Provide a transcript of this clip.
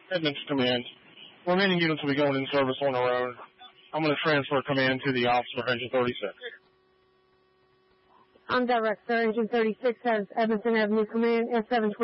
Edmonds Command. Remaining units will be going in service on their own. I'm going to transfer command to the officer, Engine 36. I'm Director. Engine 36 has Edmonton Avenue Command, S720.